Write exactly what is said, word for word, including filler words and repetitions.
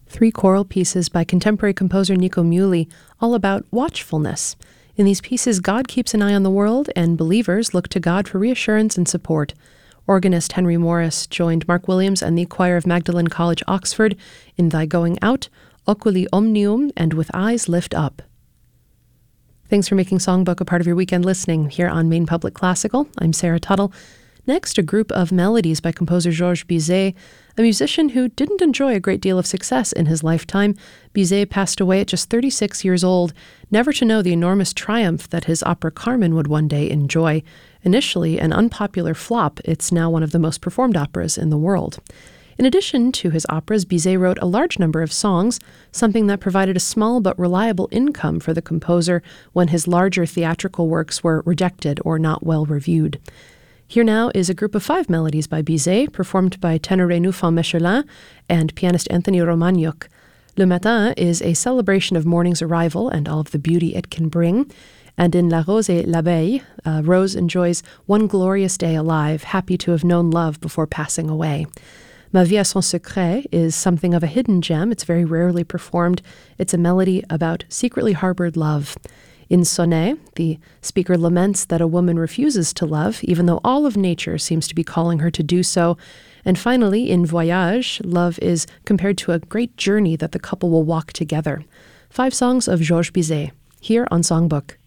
Three choral pieces by contemporary composer Nico Muhly, all about watchfulness. In these pieces, God keeps an eye on the world, and believers look to God for reassurance and support. Organist Henry Morris joined Mark Williams and the choir of Magdalen College, Oxford, in Thy Going Out, Oculi Omnium, and With Eyes Lift Up. Thanks for making Songbook a part of your weekend listening here on Maine Public Classical. I'm Sarah Tuttle. Next, a group of melodies by composer Georges Bizet, a musician who didn't enjoy a great deal of success in his lifetime. Bizet passed away at just thirty-six years old, never to know the enormous triumph that his opera Carmen would one day enjoy. Initially an unpopular flop, it's now one of the most performed operas in the world. In addition to his operas, Bizet wrote a large number of songs, something that provided a small but reliable income for the composer when his larger theatrical works were rejected or not well reviewed. Here now is a group of five melodies by Bizet, performed by Ténéré Nufant-Mechelin and pianist Anthony Romagnoc. Le Matin is a celebration of morning's arrival and all of the beauty it can bring. And in La Rose et l'Abeille, uh, Rose enjoys one glorious day alive, happy to have known love before passing away. Ma vie a son secret is something of a hidden gem. It's very rarely performed. It's a melody about secretly harbored love. In Sonnet, the speaker laments that a woman refuses to love, even though all of nature seems to be calling her to do so. And finally, in Voyage, love is compared to a great journey that the couple will walk together. Five songs of Georges Bizet, here on Songbook.